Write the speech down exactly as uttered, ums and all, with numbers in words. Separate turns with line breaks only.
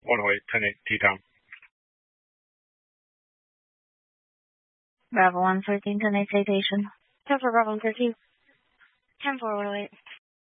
one oh eight, ten eight, T-Town.
Bravo one fourteen, ten eight citation.
ten for Bravo one thirteen. ten four, one oh eight.